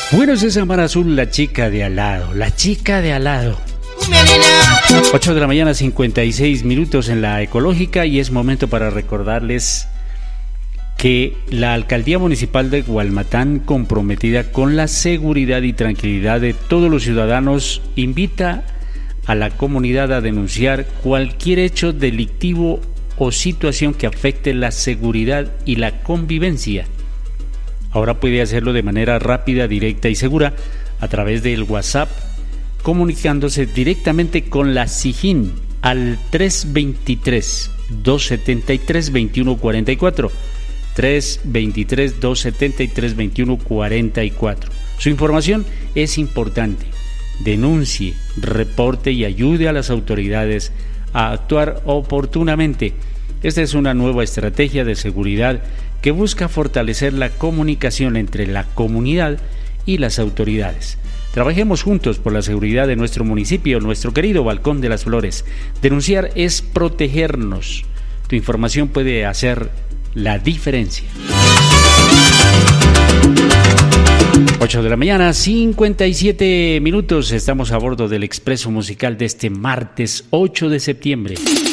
Bueno, es esa Mar Azul, la chica de al lado, la chica de al lado. 8 de la mañana, 56 minutos en la Ecológica, y es momento para recordarles que la Alcaldía Municipal de Gualmatán, comprometida con la seguridad y tranquilidad de todos los ciudadanos, invita a la comunidad a denunciar cualquier hecho delictivo o situación que afecte la seguridad y la convivencia. Ahora puede hacerlo de manera rápida, directa y segura a través del WhatsApp, comunicándose directamente con la SIJIN al 323-273-2144, 323-273-2144. Su información es importante. Denuncie, reporte y ayude a las autoridades a actuar oportunamente. Esta es una nueva estrategia de seguridad que busca fortalecer la comunicación entre la comunidad y las autoridades. Trabajemos juntos por la seguridad de nuestro municipio, nuestro querido Balcón de las Flores. Denunciar es protegernos. Tu información puede hacer la diferencia. 8 de la mañana, 57 minutos. Estamos a bordo del Expreso Musical de este martes 8 de septiembre.